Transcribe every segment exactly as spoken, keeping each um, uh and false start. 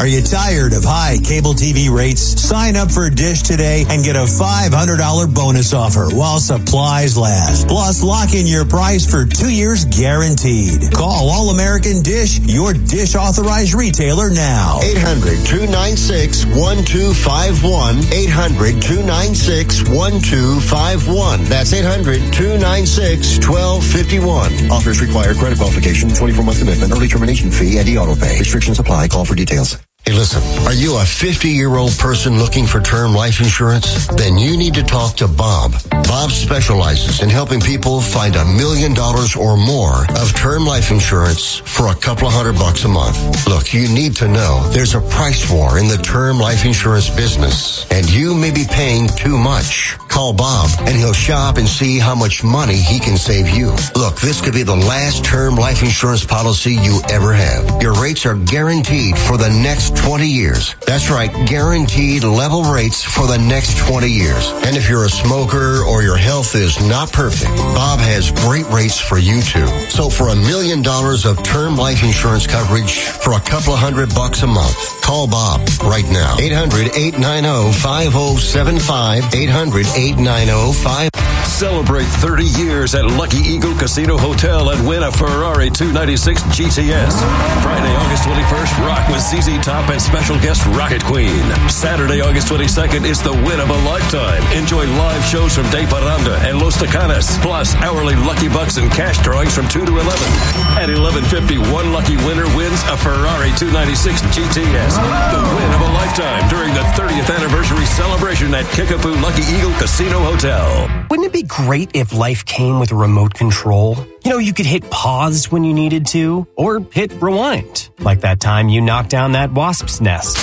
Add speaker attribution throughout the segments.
Speaker 1: Are you tired of high cable T V rates? Sign up for Dish today and get a five hundred dollars bonus offer while supplies last. Plus, lock in your price for two years guaranteed. Call All American Dish, your Dish authorized retailer now.
Speaker 2: eight hundred, two nine six, one two five one. eight hundred, two nine six, one two five one. That's eight hundred, two nine six, one two five one. Offers require credit qualification, twenty-four month commitment, early termination fee, and e-auto pay. Restrictions apply. Call for details. Hey, listen, are you a fifty-year-old person looking for term life insurance? Then you need to talk to Bob. Bob specializes in helping people find a million dollars or more of term life insurance for a couple of hundred bucks a month. Look, you need to know there's a price war in the term life insurance business, and you may be paying too much. Call Bob, and he'll shop and see how much money he can save you. Look, this could be the last term life insurance policy you ever have. Your rates are guaranteed for the next twenty years. That's right, guaranteed level rates for the next twenty years. And if you're a smoker or your health is not perfect, Bob has great rates for you too. So for a million dollars of term life insurance coverage for a couple of hundred bucks a month, call Bob right now. eight hundred, eight nine zero, five zero seven five. eight hundred, eight nine zero, five.
Speaker 3: Celebrate thirty years at Lucky Eagle Casino Hotel and win a Ferrari two ninety-six G T S. Friday, August twenty-first, rock with Z Z Top and special guest Rocket Queen. Saturday, August twenty-second is the win of a lifetime. Enjoy live shows from De Paranda and Los Tacanas, plus hourly Lucky Bucks and cash drawings from two to eleven. At eleven fifty, one lucky winner wins a Ferrari two ninety-six G T S. The win of a lifetime during the thirtieth anniversary celebration at Kickapoo Lucky Eagle Casino Hotel.
Speaker 4: Wouldn't it be great if life came with a remote control? You know, you could hit pause when you needed to, or hit rewind, like that time you knocked down that wasp's nest.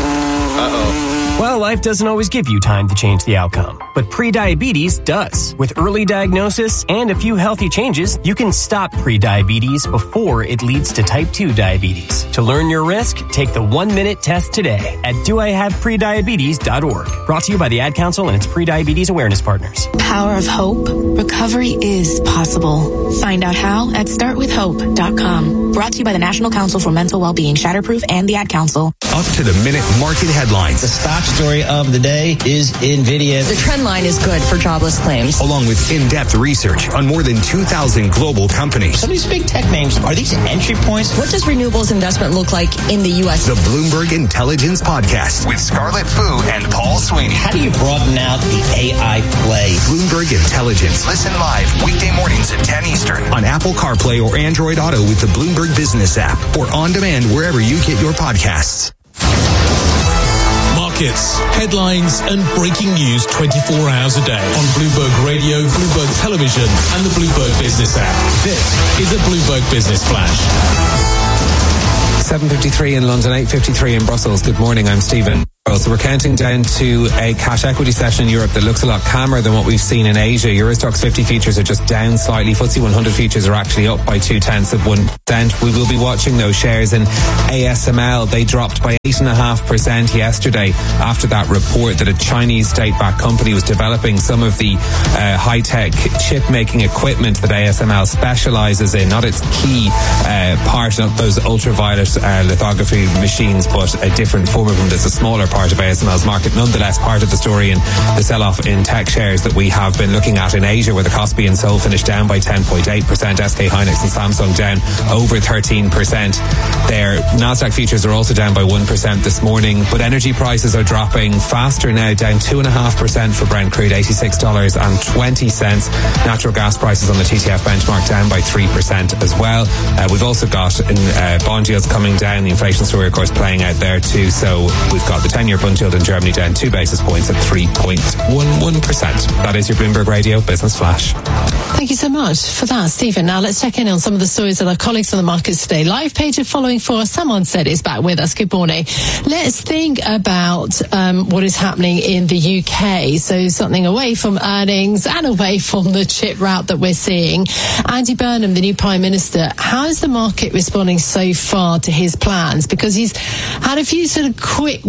Speaker 4: Uh-oh. Well, life doesn't always give you time to change the outcome, but prediabetes does. With early diagnosis and a few healthy changes, you can stop prediabetes before it leads to type two diabetes. To learn your risk, take the one-minute test today at do I have prediabetes dot org. Brought to you by the Ad Council and its prediabetes awareness partners.
Speaker 5: Power of hope. Recovery is possible. Find out how at start with hope dot com. Brought to you by the National Council for Mental Wellbeing, Shatterproof, and the Ad Council.
Speaker 6: Up to the minute market headlines.
Speaker 7: The stock story of the day is NVIDIA.
Speaker 8: The trend line is good for jobless claims.
Speaker 6: Along with in-depth research on more than two thousand global companies.
Speaker 7: Some of these big tech names, are these entry points?
Speaker 8: What does renewables investment look like in the U S?
Speaker 6: The Bloomberg Intelligence Podcast with Scarlett Fu and Paul Sweeney.
Speaker 7: How do you broaden out the A I play?
Speaker 6: Bloomberg Intelligence. Listen live weekday mornings at ten Eastern on Apple CarPlay or Android Auto with the Bloomberg Business app or on demand wherever you get your podcasts.
Speaker 9: Markets, headlines, and breaking news twenty-four hours a day on Bloomberg Radio, Bloomberg Television, and the Bloomberg Business app. This is a Bloomberg Business Flash.
Speaker 10: seven fifty-three in London, eight fifty-three in Brussels. Good morning, I'm Stephen. So we're counting down to a cash equity session in Europe that looks a lot calmer than what we've seen in Asia. Eurostoxx fifty features are just down slightly. F T S E one hundred features are actually up by two tenths of one percent. We will be watching those shares in A S M L. They dropped by eight point five percent yesterday after that report that a Chinese state-backed company was developing some of the uh, high-tech chip-making equipment that A S M L specializes in. Not its key uh, part, not those ultraviolet uh, lithography machines, but a different form of them that's a smaller part of A S M L's market. Nonetheless, part of the story in the sell-off in tech shares that we have been looking at in Asia, where the Kospi and Seoul finished down by ten point eight percent, S K Hynix and Samsung down over thirteen percent. Their Nasdaq futures are also down by one percent this morning, but energy prices are dropping faster now, down two point five percent for Brent crude, eighty-six dollars and twenty cents. Natural gas prices on the T T F benchmark down by three percent as well. Uh, we've also got in, uh, bond yields coming down, the inflation story of course playing out there too, so we've got the ten-year bond yield in Germany down two basis points at three point one one percent. That is your Bloomberg Radio Business Flash.
Speaker 11: Thank you so much for that, Stephen. Now let's check in on some of the stories that our colleagues on the markets today. Live page of following for Someone Said is back with us. Good morning. Let's think about um, what is happening in the U K. So something away from earnings and away from the chip rout that we're seeing. Andy Burnham, the new Prime Minister, how is the market responding so far to his plans? Because he's had a few sort of quick wins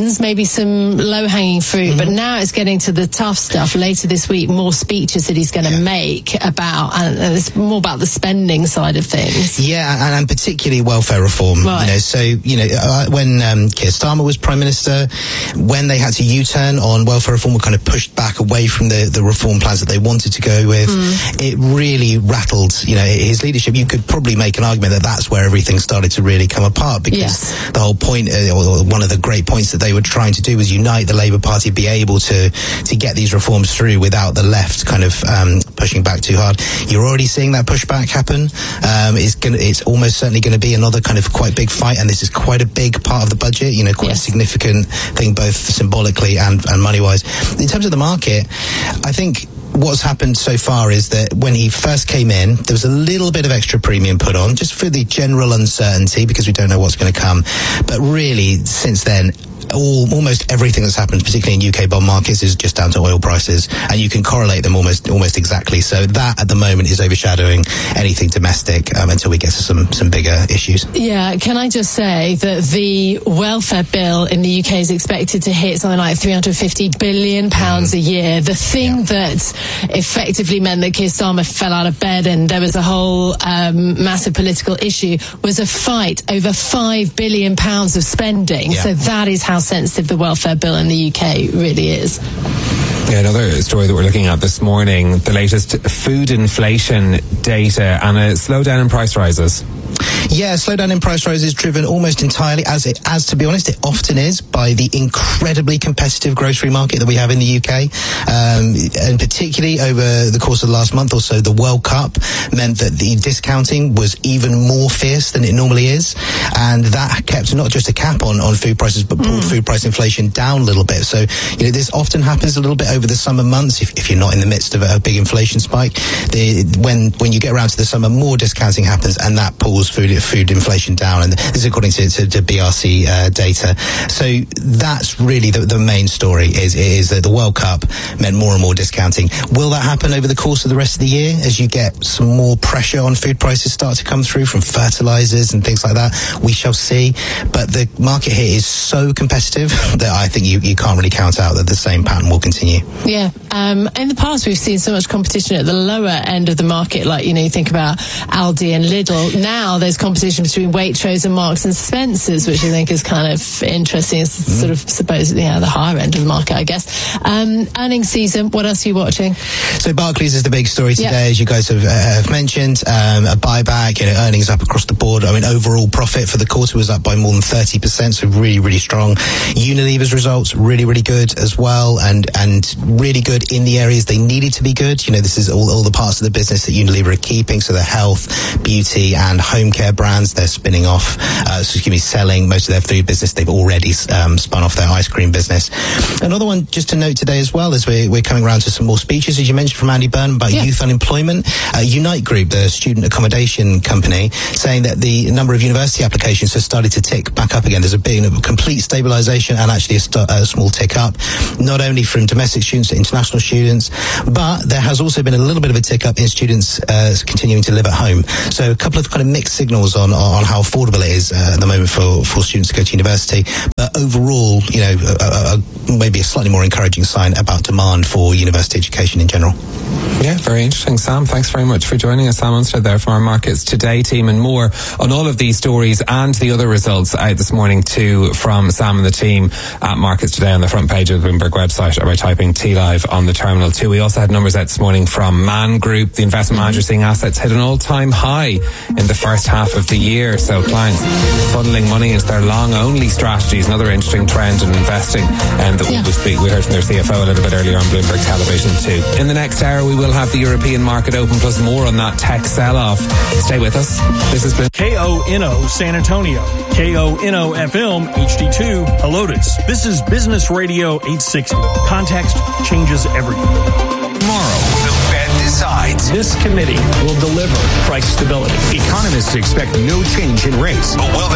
Speaker 11: wins, maybe some low-hanging fruit, mm-hmm. but now it's getting to the tough stuff. Later this week, more speeches that he's going to yeah. make about, and it's more about the spending side of things.
Speaker 12: Yeah, and, and particularly welfare reform. Right. You know, so, you know, uh, when um, Keir Starmer was Prime Minister, when they had to U-turn on welfare reform, we kind of pushed back away from the, the reform plans that they wanted to go with. Mm. It really rattled, you know, his leadership. You could probably make an argument that that's where everything started to really come apart, because yes. the whole point, uh, or one of the great points that they were trying to do was unite the Labour Party, be able to to get these reforms through without the left kind of um, pushing back too hard. You're already seeing that pushback happen. Um, it's gonna, it's almost certainly going to be another kind of quite big fight, and this is quite a big part of the budget, you know, quite yes. a significant thing, both symbolically and, and money-wise. In terms of the market, I think what's happened so far is that when he first came in, there was a little bit of extra premium put on, just for the general uncertainty, because we don't know what's going to come. But really, since then, all almost everything that's happened, particularly in U K bond markets, is just down to oil prices, and you can correlate them almost almost exactly. So that at the moment is overshadowing anything domestic um, until we get to some some bigger issues. Yeah,
Speaker 11: can I just say that the welfare bill in the U K is expected to hit something like three hundred fifty billion pounds mm. a year. The thing yeah. that effectively meant that Keir Starmer fell out of bed and there was a whole um, massive political issue was a fight over five billion pounds of spending. Yeah. So that is how sensitive the welfare bill in the U K really is.
Speaker 10: Yeah, another story that we're looking at this morning, the latest food inflation data and a slowdown in price rises.
Speaker 12: Yeah, slowdown in price rises driven almost entirely, as it, as to be honest, it often is, by the incredibly competitive grocery market that we have in the U K. Um, and particularly over the course of the last month or so, the World Cup meant that the discounting was even more fierce than it normally is. And that kept not just a cap on, on food prices, but brought mm. food price inflation down a little bit. So, you know, this often happens a little bit over the summer months, if, if you're not in the midst of a, a big inflation spike. The, when, when you get around to the summer, more discounting happens, and that pulls food food inflation down, and this is according to, to, to B R C uh, data. So that's really the, the main story, is is that the World Cup meant more and more discounting. Will that happen over the course of the rest of the year as you get some more pressure on food prices start to come through from fertilizers and things like that? We shall see. But the market here is so competitive that I think you, you can't really count out that the same pattern will continue.
Speaker 11: Yeah. Um, in the past, we've seen so much competition at the lower end of the market, like, you know, you think about Aldi and Lidl. Now there's competition between Waitrose and Marks and Spencer's, which I think is kind of interesting. It's mm. sort of supposedly yeah, the higher end of the market, I guess. Um, earnings season, what else are you watching?
Speaker 12: So Barclays is the big story today, yep. as you guys have, uh, have mentioned. Um, a buyback, you know, earnings up across the board. I mean, overall profit for the quarter was up by more than thirty percent, so really, really strong. Unilever's results, really, really good as well, and and really good in the areas they needed to be good. You know, this is all, all the parts of the business that Unilever are keeping, so the health, beauty, and home care brands they're spinning off, uh, excuse me, selling most of their food business. They've already um, spun off their ice cream business. Another one just to note today as well, as we're, we're coming around to some more speeches, as you mentioned, from Andy Burnham about yeah. youth unemployment. Uh, Unite Group, the student accommodation company, saying that the number of university applications has started to tick back up again. There's a big, a complete stabilisation and actually a, st- a small tick up, not only from domestic students to international students, but there has also been a little bit of a tick up in students uh, continuing to live at home. So a couple of kind of mixed signals on, on how affordable it is uh, at the moment for, for students to go to university. But overall, you know, a, a, maybe a slightly more encouraging sign about demand for university education in general.
Speaker 10: Yeah, very interesting. Sam, thanks very much for joining us. Sam Unstead there from our Markets Today team, and more on all of these stories and the other results out this morning too from Sam and the team at Markets Today on the front page of the Bloomberg website, or by typing T Live on the terminal too. We also had numbers out this morning from Man Group, the investment manager, seeing assets hit an all-time high in the first half of the year. So clients funneling money into their long-only strategies, another interesting trend in investing, and that yeah. we, speak, we heard from their C F O a little bit earlier on Bloomberg Television too. In the next hour, we will have the European market open, plus more on that tech sell-off. Stay with us. This has been
Speaker 13: K O N O San Antonio, K O N O F M H D two Helotes. This is Business Radio eight sixty. Context changes everything.
Speaker 6: Tomorrow, the Fed decides.
Speaker 14: This committee will deliver price stability.
Speaker 6: Economists expect no change in rates. But will there be decisions?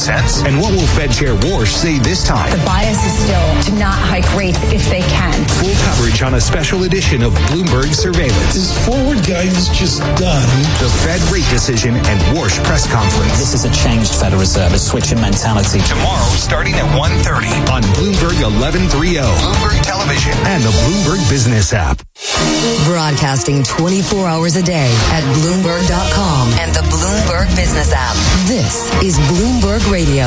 Speaker 6: sense? And what will Fed Chair Warsh say this time?
Speaker 14: The bias is still to not hike rates if they can.
Speaker 6: Full coverage on a special edition of Bloomberg Surveillance.
Speaker 15: Is forward guidance just done?
Speaker 6: The Fed rate decision and Warsh press conference.
Speaker 16: This is a changed Federal Reserve, a switch in mentality.
Speaker 6: Tomorrow, starting at one thirty on Bloomberg eleven thirty, Bloomberg Television, and the Bloomberg Business app.
Speaker 17: Broadcasting twenty-four hours a day at Bloomberg dot com and the Bloomberg Business app. This is Bloomberg Radio.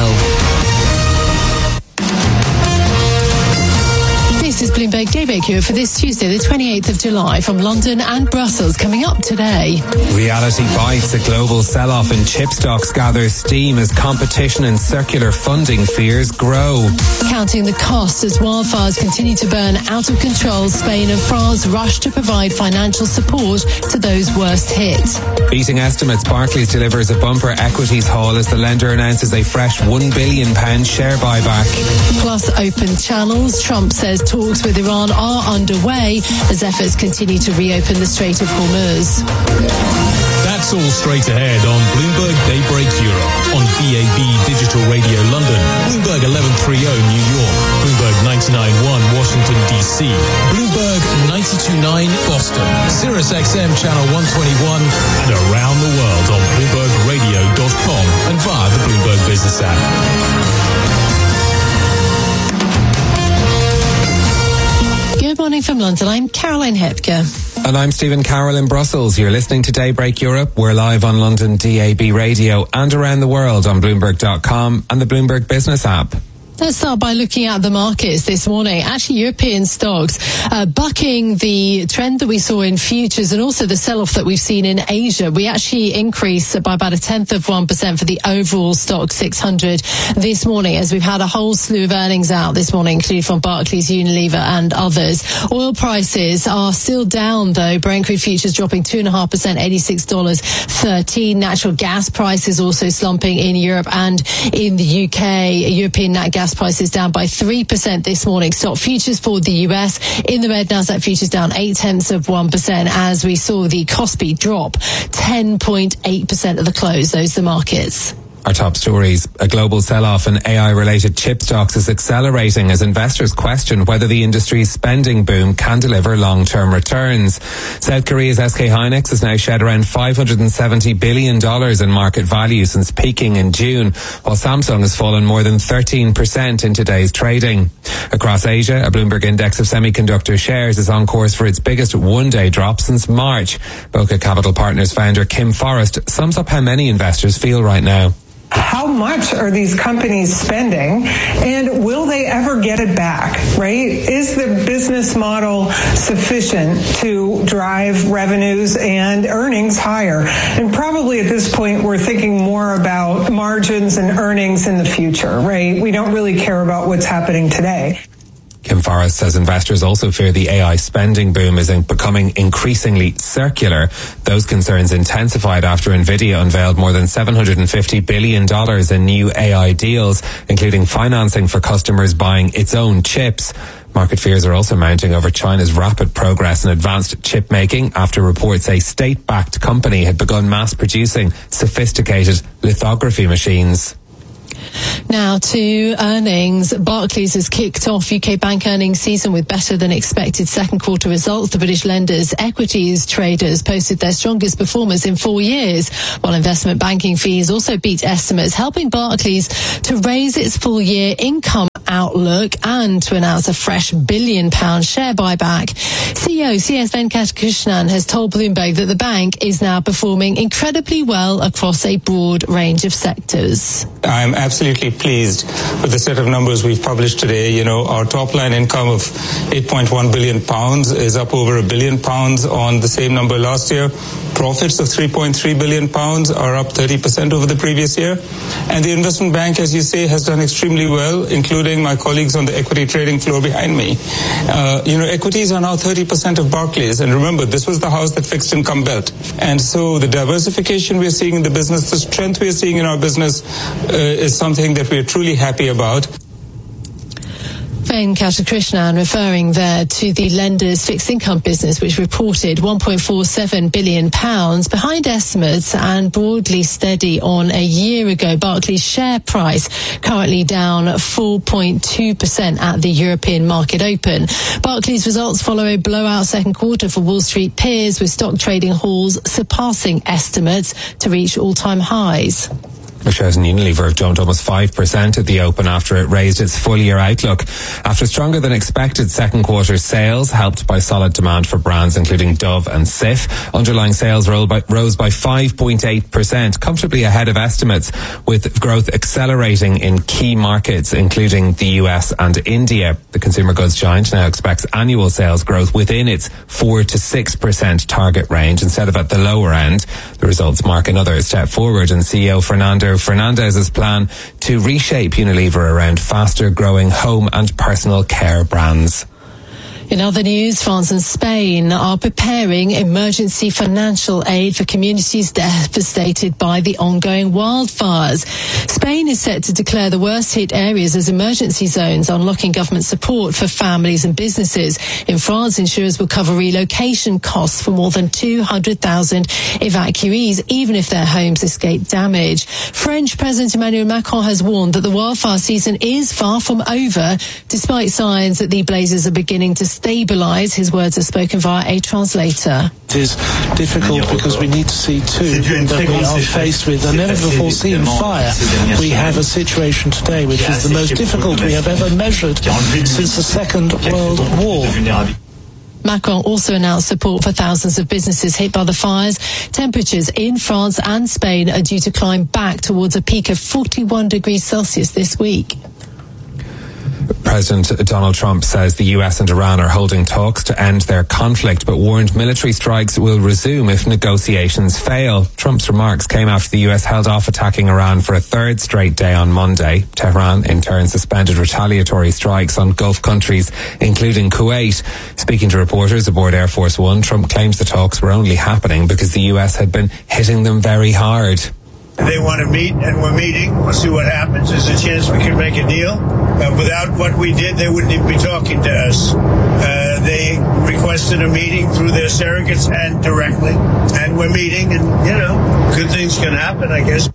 Speaker 11: This is Bloomberg Daybreak Europe for this Tuesday, the twenty-eighth of July, from London and Brussels. Coming up today,
Speaker 10: reality bites. A global sell-off in chip stocks gathers steam as competition and circular funding fears grow.
Speaker 11: Counting the costs as wildfires continue to burn out of control, Spain and France rush to provide financial support to those worst hit.
Speaker 10: Beating estimates, Barclays delivers a bumper equities haul as the lender announces a fresh one billion pounds share buyback.
Speaker 11: Plus open channels. Trump says talks with Iran are underway as efforts continue to reopen the Strait of Hormuz.
Speaker 9: That's all straight ahead on Bloomberg Daybreak Europe, on B A B Digital Radio London, Bloomberg eleven thirty New York, Bloomberg ninety-nine point one Washington, D C, Bloomberg ninety-two point nine Boston, Sirius X M Channel one twenty-one, and around the world on Bloomberg Radio dot com and via the Bloomberg Business app.
Speaker 11: Good morning from London. I'm Caroline Hepker.
Speaker 10: And I'm Stephen Carroll in Brussels. You're listening to Daybreak Europe. We're live on London D A B Radio and around the world on Bloomberg dot com and the Bloomberg Business app.
Speaker 11: Let's start by looking at the markets this morning. Actually, European stocks uh, bucking the trend that we saw in futures and also the sell-off that we've seen in Asia. We actually increased by about a tenth of one percent for the overall stock six hundred this morning, as we've had a whole slew of earnings out this morning, including from Barclays, Unilever and others. Oil prices are still down, though. Brent crude futures dropping two point five percent, eighty-six dollars thirteen. Natural gas prices also slumping in Europe and in the U K. European nat gas prices down by three percent this morning. Stock futures for the U S in the red. Nasdaq futures down eight tenths of one percent as we saw the Kospi drop ten point eight percent at the close. Those are the markets.
Speaker 10: Our top stories. A global sell-off in A I-related chip stocks is accelerating as investors question whether the industry's spending boom can deliver long-term returns. South Korea's S K Hynix has now shed around five hundred seventy billion dollars in market value since peaking in June, while Samsung has fallen more than thirteen percent in today's trading. Across Asia, a Bloomberg index of semiconductor shares is on course for its biggest one-day drop since March. Boca Capital Partners founder Kim Forrest sums up how many investors feel right now.
Speaker 18: How much are these companies spending, and will they ever get it back, right? Is the business model sufficient to drive revenues and earnings higher? And probably at this point, we're thinking more about margins and earnings in the future, right? We don't really care about what's happening today.
Speaker 10: Kim Forrest says investors also fear the A I spending boom is becoming increasingly circular. Those concerns intensified after Nvidia unveiled more than seven hundred fifty billion dollars in new A I deals, including financing for customers buying its own chips. Market fears are also mounting over China's rapid progress in advanced chip making after reports a state-backed company had begun mass producing sophisticated lithography machines.
Speaker 11: Now to earnings. Barclays has kicked off U K bank earnings season with better than expected second quarter results. The British lenders equities traders posted their strongest performance in four years, while investment banking fees also beat estimates, helping Barclays to raise its full year income outlook and to announce a fresh billion pound share buyback. C E O C S Venkatakrishnan has told Bloomberg that the bank is now performing incredibly well across a broad range of sectors.
Speaker 19: I'm absolutely pleased with the set of numbers we've published today. You know, our top line income of eight point one billion pounds is up over a billion pounds on the same number last year. Profits of three point three billion pounds are up thirty percent over the previous year. And the investment bank, as you say, has done extremely well, including my colleagues on the equity trading floor behind me. Uh, you know, equities are now thirty percent of Barclays. And remember, this was the house that fixed income built. And so the diversification we're seeing in the business, the strength we're seeing in our business uh, is something that we're truly happy about.
Speaker 11: Ben Katakrishnan, referring there to the lender's fixed income business, which reported one point four seven billion pounds behind estimates and broadly steady on a year ago. Barclays share price currently down four point two percent at the European market open. Barclays results follow a blowout second quarter for Wall Street peers, with stock trading halls surpassing estimates to reach all-time highs.
Speaker 10: Shares in Unilever have jumped almost five percent at the open after it raised its full-year outlook. After stronger than expected second quarter sales, helped by solid demand for brands including Dove and Cif, underlying sales by, rose by five point eight percent, comfortably ahead of estimates, with growth accelerating in key markets including the U S and India. The consumer goods giant now expects annual sales growth within its four to six percent target range instead of at the lower end. The results mark another step forward in C E O Fernando Fernandez's plan to reshape Unilever around faster growing home and personal care brands.
Speaker 11: In other news, France and Spain are preparing emergency financial aid for communities devastated by the ongoing wildfires. Spain is set to declare the worst-hit areas as emergency zones, unlocking government support for families and businesses. In France, insurers will cover relocation costs for more than two hundred thousand evacuees, even if their homes escape damage. French President Emmanuel Macron has warned that the wildfire season is far from over, despite signs that the blazes are beginning to stabilise. His words are spoken via a translator.
Speaker 20: It is difficult because we need to see too that we are faced with a never-before-seen fire. We have a situation today which is the most difficult we have ever measured since the Second World War.
Speaker 11: Macron also announced support for thousands of businesses hit by the fires. Temperatures in France and Spain are due to climb back towards a peak of forty-one degrees Celsius this week.
Speaker 10: President Donald Trump says the U S and Iran are holding talks to end their conflict, but warned military strikes will resume if negotiations fail. Trump's remarks came after the U S held off attacking Iran for a third straight day on Monday. Tehran, in turn, suspended retaliatory strikes on Gulf countries, including Kuwait. Speaking to reporters aboard Air Force One, Trump claims the talks were only happening because the U S had been hitting them very hard.
Speaker 21: They want to meet, and we're meeting. We'll see what happens. There's a chance we can make a deal. Uh, without what we did, they wouldn't even be talking to us. Uh, they requested a meeting through their surrogates and directly, and we're meeting, and, you know, good things can happen, I guess.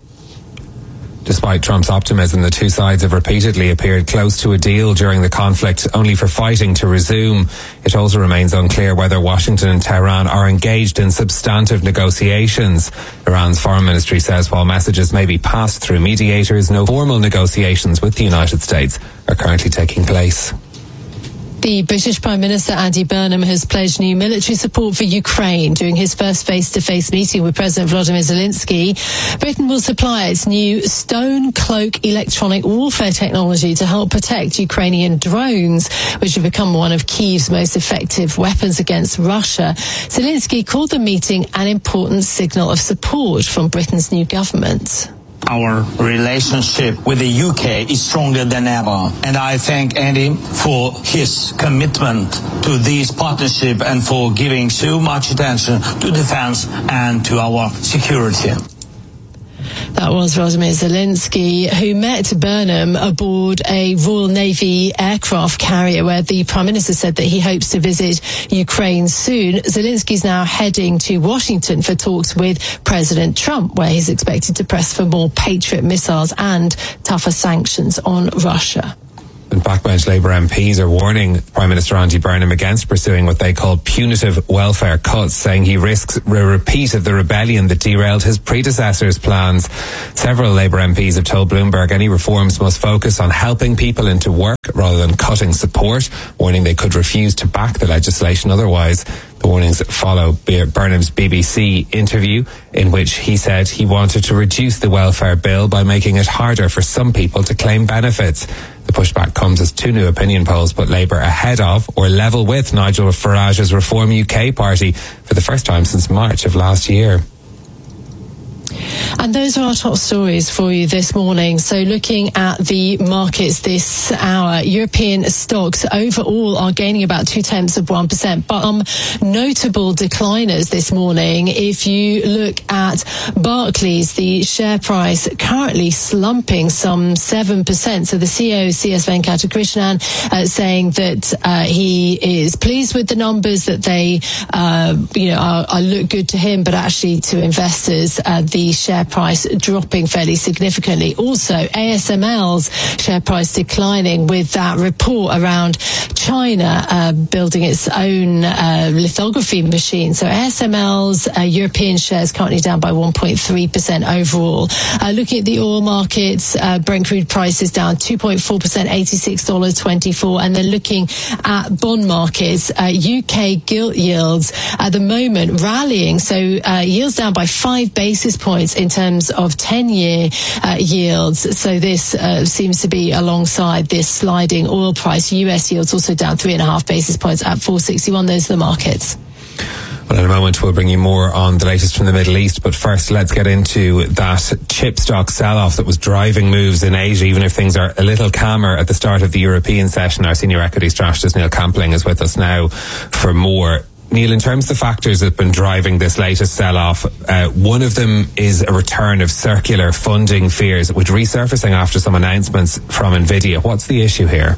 Speaker 10: Despite Trump's optimism, the two sides have repeatedly appeared close to a deal during the conflict, only for fighting to resume. It also remains unclear whether Washington and Tehran are engaged in substantive negotiations. Iran's foreign ministry says while messages may be passed through mediators, no formal negotiations with the United States are currently taking place.
Speaker 11: The British Prime Minister Andy Burnham has pledged new military support for Ukraine during his first face-to-face meeting with President Volodymyr Zelensky. Britain will supply its new Stone Cloak electronic warfare technology to help protect Ukrainian drones, which have become one of Kyiv's most effective weapons against Russia. Zelensky called the meeting an important signal of support from Britain's new government.
Speaker 22: Our relationship with the U K is stronger than ever, and I thank Andy for his commitment to this partnership and for giving so much attention to defence and to our security.
Speaker 11: That was Volodymyr Zelensky, who met Burnham aboard a Royal Navy aircraft carrier, where the Prime Minister said that he hopes to visit Ukraine soon. Zelensky's now heading to Washington for talks with President Trump, where he's expected to press for more Patriot missiles and tougher sanctions on Russia.
Speaker 10: And backbench Labour M Ps are warning Prime Minister Andy Burnham against pursuing what they call punitive welfare cuts, saying he risks a repeat of the rebellion that derailed his predecessor's plans. Several Labour M Ps have told Bloomberg any reforms must focus on helping people into work rather than cutting support, warning they could refuse to back the legislation otherwise. The warnings follow Burnham's B B C interview, in which he said he wanted to reduce the welfare bill by making it harder for some people to claim benefits. The pushback comes as two new opinion polls put Labour ahead of or level with Nigel Farage's Reform U K party for the first time since March of last year.
Speaker 11: And those are our top stories for you this morning. So looking at the markets this hour, European stocks overall are gaining about two tenths of one percent, but um, notable decliners this morning. If you look at Barclays, the share price currently slumping some seven percent. So the C E O, C S Venkatakrishnan, uh, saying that uh, he is pleased with the numbers, that they uh, you know, are, are look good to him, but actually to investors, uh, the share price dropping fairly significantly. Also, A S M L's share price declining with that report around China uh, building its own uh, lithography machine. So A S M L's uh, European shares currently down by one point three percent overall. Uh, looking at the oil markets, uh, Brent crude prices down two point four percent, eighty-six dollars twenty-four. And then looking at bond markets, uh, U K gilt yields at the moment rallying. So uh, yields down by five basis points in terms of ten-year uh, yields. So this uh, seems to be alongside this sliding oil price. U S yields also down three and a half basis points at four sixty-one. Those are the markets.
Speaker 10: Well, in a moment, we'll bring you more on the latest from the Middle East. But first, let's get into that chip stock sell-off that was driving moves in Asia, even if things are a little calmer at the start of the European session. Our senior equity strategist, Neil Campling, is with us now for more. Neil, in terms of the factors that have been driving this latest sell-off, uh, one of them is a return of circular funding fears, which resurfacing after some announcements from NVIDIA. What's the issue here?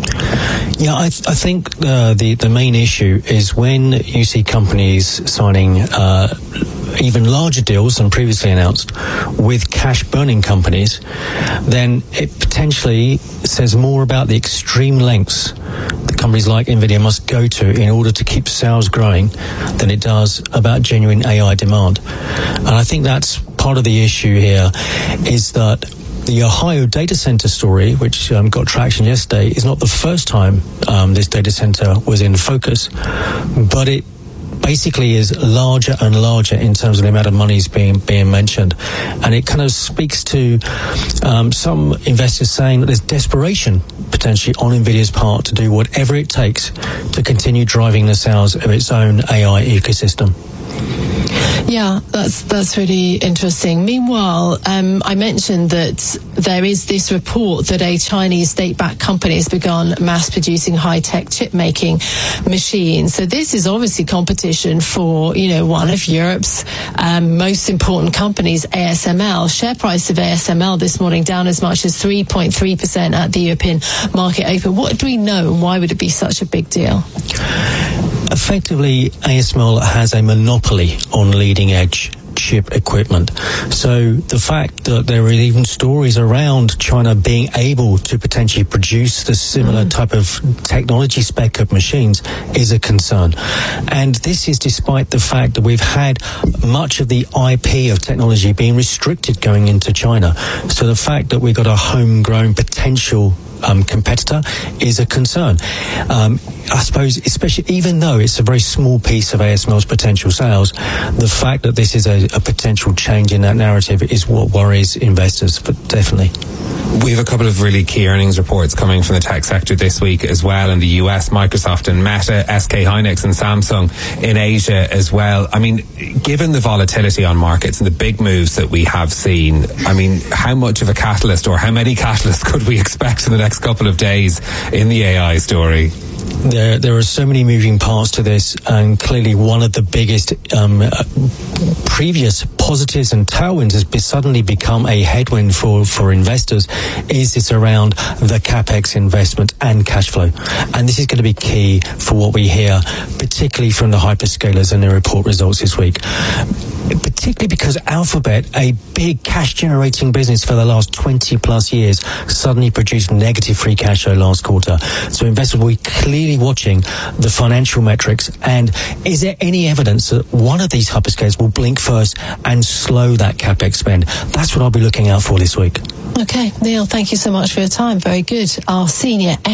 Speaker 1: Yeah, I, th- I think uh, the, the main issue is when you see companies signing uh, even larger deals than previously announced with cash-burning companies, then it potentially says more about the extreme lengths that companies like NVIDIA must go to in order to keep sales growing than it does about genuine A I demand. And I think that's part of the issue here, is that the Ohio data center story, which um, got traction yesterday, is not the first time um, this data center was in focus, but it basically is larger and larger in terms of the amount of money being being mentioned, and it kind of speaks to um, some investors saying that there's desperation potentially on NVIDIA's part to do whatever it takes to continue driving the sales of its own A I ecosystem.
Speaker 11: Yeah, that's that's really interesting. Meanwhile, um, I mentioned that there is this report that a Chinese state-backed company has begun mass-producing high-tech chip-making machines. So this is obviously competition for, you know, one of Europe's um, most important companies, A S M L. Share price of A S M L this morning down as much as three point three percent at the European market open. What do we know, and why would it be such a big deal?
Speaker 1: Effectively, A S M L has a monopoly on leading-edge chip equipment. So the fact that there are even stories around China being able to potentially produce the similar mm. type of technology spec of machines is a concern. And this is despite the fact that we've had much of the I P of technology being restricted going into China. So the fact that we've got a homegrown potential Um, competitor is a concern. Um, I suppose, especially even though it's a very small piece of A S M L's potential sales, the fact that this is a, a potential change in that narrative is what worries investors, but definitely.
Speaker 10: We have a couple of really key earnings reports coming from the tech sector this week as well in the U S, Microsoft and Meta, S K Hynix and Samsung in Asia as well. I mean, given the volatility on markets and the big moves that we have seen, I mean, how much of a catalyst or how many catalysts could we expect in the next couple of days in the A I story?
Speaker 1: There, there are so many moving parts to this, and clearly one of the biggest um, uh, previous positives and tailwinds has be suddenly become a headwind for, for investors. Is it's around the capex investment and cash flow, and this is going to be key for what we hear, particularly from the hyperscalers and their report results this week. Particularly because Alphabet, a big cash-generating business for the last twenty plus years, suddenly produced negative free cash flow last quarter. So investors will be clearly watching the financial metrics, and is there any evidence that one of these hyperscalers will blink first and slow that capex spend? That's what I'll be looking out for this week.
Speaker 11: Okay, Neil, thank you so much for your time. Very good. Our senior